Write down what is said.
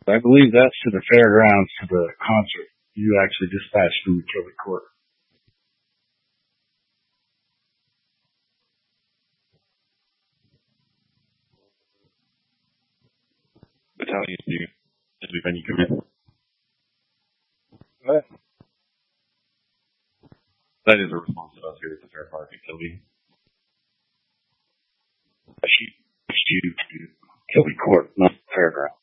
I believe that's to the fairgrounds, to the concert. You actually dispatched from the Kilby Court. Battalion, did we when you come in? What? That is a response to us here at the Fair Park at Kilby. You to Kilby Court, not the fairgrounds.